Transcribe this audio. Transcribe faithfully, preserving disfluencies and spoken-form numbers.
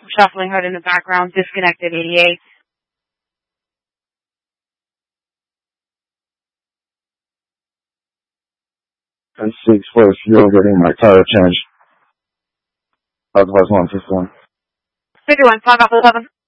Shuffling hood in the background, disconnected eighty-eight. ten six, first, you're getting my tire changed. Advise one fifty-one. fifty-one, five Alpha eleven.